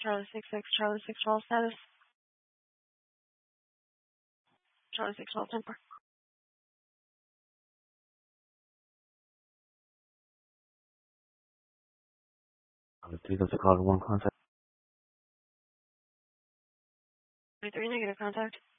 Charlie 66, Charlie 612 status. Charlie 612 temper. Please have to call one contact. 23 negative contact.